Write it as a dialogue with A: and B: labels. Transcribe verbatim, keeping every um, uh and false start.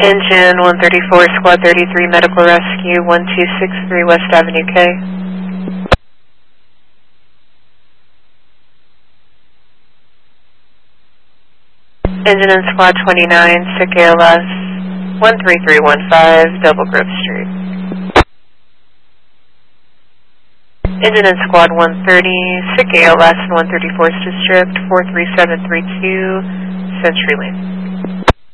A: Engine one thirty-four, Squad thirty-three, Medical Rescue, one two six three West Avenue K. Engine and Squad twenty-nine, sick A L S, one three three one five, Double Grove Street. Engine and Squad one thirty, sick A L S in one thirty-fourth District, four three seven three two, Century Lane.